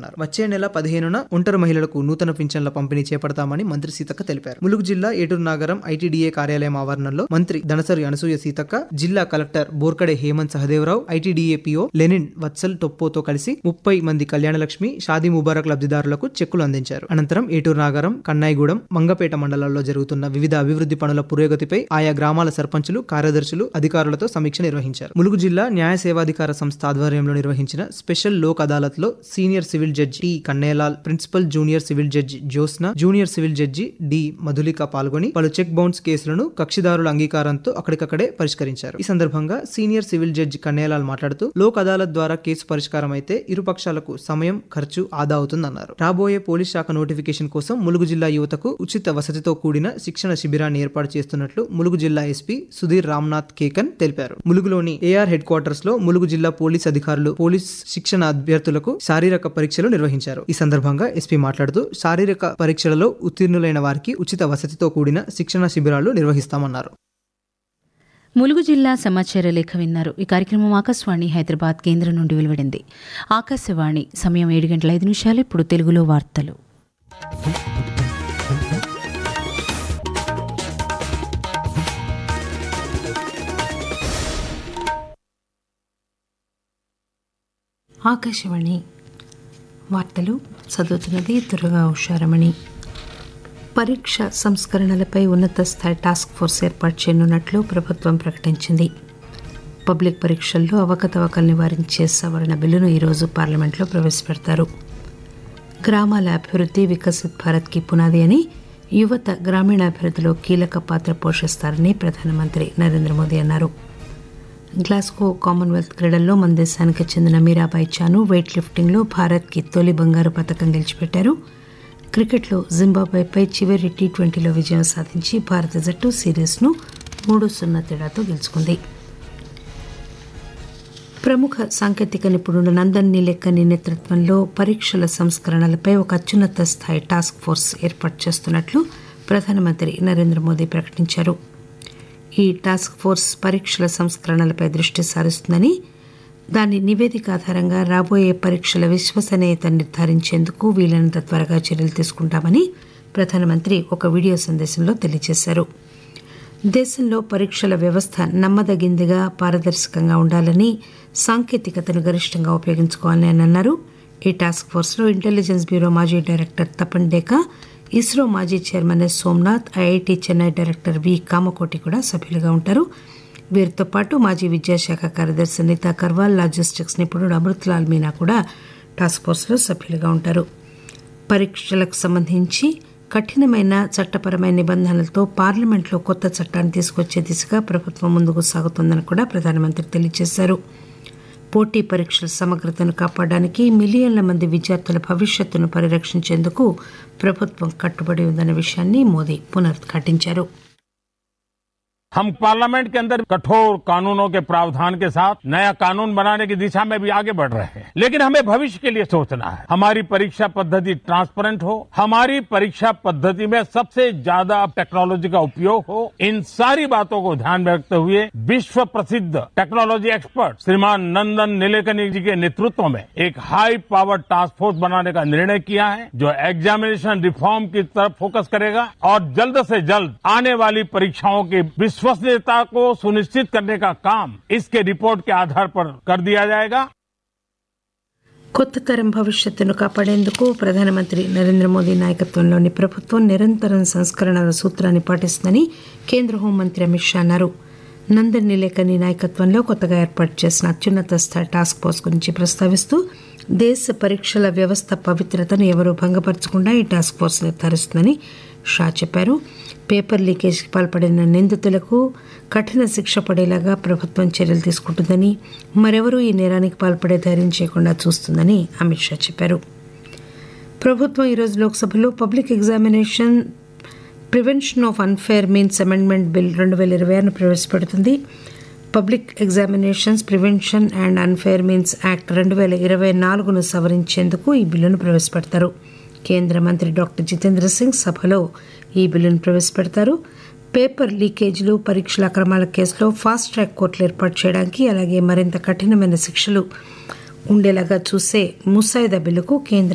చేస్తామన్నారు. వచ్చే నెల 15న ఒంటరి మహిళలకు నూతన పింఛన్ల పంపిణీ చేపడతామని మంత్రి సీతక్క తెలిపారు. ములుగు జిల్లా ఏటూరు నాగరం ఐటీడీఏ కార్యాలయం ఆవరణలో మంత్రి దనసరి అనసూయ సీతక్క, జిల్లా collector Borkade Hemant Sahadevrao, ITDA PO Lenin Vatsal టొప్పోతో కలిసి 30 మంది కళ్యాణలక్ష్మి షాదీ ముబారక్ లబ్ధిదారులకు చెక్కులు అందించారు. అనంతరం ఏటూరు నాగరం, కన్నాయిగూడెం, మంగపేట మండలాల్లో జరుగుతున్న వివిధ అభివృద్ధి పనుల పురోగతిపై ఆయా గ్రామాల సర్పంచులు, కార్యదర్శులు, అధికారులతో సమీక్ష నిర్వహించారు. ములుగు జిల్లా న్యాయ సేవాధికార సంస్థ ఆధ్వర్యంలో నిర్వహించిన స్పెషల్ లోక్ అదాలత్ లో senior civil judge T Kannelal, principal junior civil judge Jyotsna, junior civil judge D Madhulika పాల్గొని పలు చెక్ బౌన్స్ కేసులను కక్షిదారుల అంగీకారంతో అక్కడికక్కడే పరిష్కరించారు. ఈ సందర్భంగా సీనియర్ సివిల్ జడ్జి కన్నేలాల్ మాట్లాడుతూ లోక్ అదాలత్ ద్వారా కేసు పరిష్కారం అయితే ఇరు పక్షాలకు సమయం, ఖర్చు ఆదా అవుతుందన్నారు. రాబోయే పోలీస్ శాఖ నోటిఫికేషన్ కోసం ములుగు జిల్లా యువతకు ఉచిత వసతితో కూడిన శిక్షణ శిబిరాన్ని ఏర్పాటు చేస్తున్నట్లు ములుగు జిల్లా ఎస్పీ సుధీర్ రామ్నాథ్ కేకన్ తెలిపారు. ములుగులోని ఏఆర్ హెడ్ క్వార్టర్స్ లో ములుగు జిల్లా పోలీస్ అధికారులు పోలీస్ శిక్షణ అభ్యర్థులకు శారీరక పరీక్షలు నిర్వహించారు. ఈ సందర్భంగా ఎస్పీ మాట్లాడుతూ శారీరక పరీక్షలలో ఉత్తీర్ణులైన వారికి ఉచిత వసతితో కూడిన శిక్షణ శిబిరాలు నిర్వహిస్తామన్నారు. ములుగు జిల్లా సమాచార లేఖ విన్నారు. ఈ కార్యక్రమం ఆకాశవాణి హైదరాబాద్ కేంద్రం నుండి వెలువడింది. ఆకాశవాణి సమయం 7:05. ఇప్పుడు తెలుగులో వార్తలు. ఆకాశవాణి వార్తలు చదువుతున్నది దుర్గా ఉషారమణి. పరీక్ష సంస్కరణలపై ఉన్నత స్థాయి టాస్క్ ఫోర్స్ ఏర్పాటు చేయనున్నట్లు ప్రభుత్వం ప్రకటించింది. పబ్లిక్ పరీక్షల్లో అవకతవకలు నివారించే సవరణ బిల్లును ఈరోజు పార్లమెంట్లో ప్రవేశపెడతారు. గ్రామాల అభివృద్ధి వికసిత్ భారత్కి పునాది అని, యువత గ్రామీణాభివృద్ధిలో కీలక పాత్ర పోషిస్తారని ప్రధానమంత్రి నరేంద్ర మోదీ అన్నారు. గ్లాస్గో కామన్వెల్త్ క్రీడల్లో మన దేశానికి చెందిన మీరాబాయి చాను వెయిట్ లిఫ్టింగ్లో భారత్కి తొలి బంగారు పతకం గెలిచిపెట్టారు. క్రికెట్లో జింబాబ్వేపై చివరి T20లో విజయం సాధించి భారత జట్టు సిరీస్ను 3-0 తేడాతో గెలుచుకుంది. ప్రముఖ సాంకేతిక నిపుణుడు నందన్ నీలేకని నేతృత్వంలో పరీక్షల సంస్కరణలపై ఒక అత్యున్నత స్థాయి టాస్క్ ఫోర్స్ ఏర్పాటు చేస్తున్నట్లు ప్రధానమంత్రి నరేంద్ర మోదీ ప్రకటించారు. ఈ టాస్క్ ఫోర్స్ పరీక్షల సంస్కరణలపై దృష్టి సారిస్తుందని, దాని నివేదిక ఆధారంగా రాబోయే పరీక్షల విశ్వసనీయత నిర్ధారించేందుకు వీలైనంత త్వరగా చర్యలు తీసుకుంటామని ప్రధానమంత్రి ఒక వీడియో సందేశంలో తెలియజేశారు. దేశంలో పరీక్షల వ్యవస్థ నమ్మదగిందిగా, పారదర్శకంగా ఉండాలని, సాంకేతికతను గరిష్టంగా ఉపయోగించుకోవాలని ఆయన అన్నారు. ఈ టాస్క్ ఫోర్స్లో ఇంటెలిజెన్స్ బ్యూరో మాజీ డైరెక్టర్ తపన్ డేకా, ఇస్రో మాజీ chairman S Somnath, IIT Chennai director వి కామకోటి కూడా సభ్యులుగా ఉంటారు. వీరితో పాటు మాజీ విద్యాశాఖ కార్యదర్శి నీతా కర్వాల్, లాజిస్టిక్స్ నిపుణుడు అమృత్లాల్ మీనా కూడా టాస్క్ ఫోర్స్లో సభ్యులుగా ఉంటారు. పరీక్షలకు సంబంధించి కఠినమైన చట్టపరమైన నిబంధనలతో పార్లమెంట్లో కొత్త చట్టాన్ని తీసుకొచ్చే దిశగా ప్రభుత్వం ముందుకు సాగుతోందని కూడా ప్రధానమంత్రి తెలియజేశారు. పోటీ పరీక్షల సమగ్రతను కాపాడడానికి, మిలియన్ల మంది విద్యార్థుల భవిష్యత్తును పరిరక్షించేందుకు ప్రభుత్వం కట్టుబడి ఉందన్న విషయాన్ని మోదీ పునరుద్ఘాటించారు. हम पार्लियामेंट के अंदर कठोर कानूनों के प्रावधान के साथ नया कानून बनाने की दिशा में भी आगे बढ़ रहे हैं, लेकिन हमें भविष्य के लिए सोचना है. हमारी परीक्षा पद्धति ट्रांसपेरेंट हो, हमारी परीक्षा पद्धति में सबसे ज्यादा टेक्नोलॉजी का उपयोग हो. इन सारी बातों को ध्यान में रखते हुए विश्व प्रसिद्ध टेक्नोलॉजी एक्सपर्ट श्रीमान नंदन नीलेकनी जी के नेतृत्व में एक हाई पावर टास्क फोर्स बनाने का निर्णय किया है, जो एग्जामिनेशन रिफॉर्म की तरफ फोकस करेगा और जल्द से जल्द आने वाली परीक्षाओं की विश्वसनीयता को सुनिश्चित करने का काम इसके रिपोर्ट के आधार पर कर दिया जाएगा. కొత్త తరం భవిష్యత్తును కాపాడేందుకు ప్రధానమంత్రి నరేంద్ర మోదీ నాయకత్వంలోని ప్రభుత్వం నిరంతరం సంస్కరణల సూత్రాన్ని పాటిస్తుందని కేంద్ర హోంమంత్రి అమిత్ షా అన్నారు. నందన్ నీలేకని నాయకత్వంలో కొత్తగా ఏర్పాటు చేసిన అత్యున్నత స్థాయి టాస్క్ ఫోర్స్ గురించి ప్రస్తావిస్తూ, దేశ పరీక్షల వ్యవస్థ పవిత్రతను ఎవరూ భంగపరచకుండా ఈ టాస్క్ ఫోర్స్ నిర్ధారిస్తుందని షా చెప్పారు. పేపర్ లీకేజ్కి పాల్పడిన నిందితులకు కఠిన శిక్ష పడేలాగా ప్రభుత్వం చర్యలు తీసుకుంటుందని, మరెవరూ ఈ నేరానికి పాల్పడే ధైర్యం చేయకుండా చూస్తుందని అమిత్ షా చెప్పారు. ప్రభుత్వం ఈరోజు లోక్సభలో public examination prevention of unfair means amendment bill 2026ను ప్రవేశపెడుతుంది. Public examinations prevention and unfair means act 2024ను సవరించేందుకు ఈ బిల్లును ప్రవేశపెడతారు. కేంద్ర మంత్రి డాక్టర్ జితేంద్ర సింగ్ సభలో ఈ బిల్లును ప్రవేశపెడతారు. పేపర్ లీకేజీలు, పరీక్షల అక్రమాల కేసులో ఫాస్ట్ ట్రాక్ కోర్టులు ఏర్పాటు చేయడానికి, అలాగే మరింత కఠినమైన శిక్షలు ఉండేలాగా చూసే ముసాయిదా బిల్లుకు కేంద్ర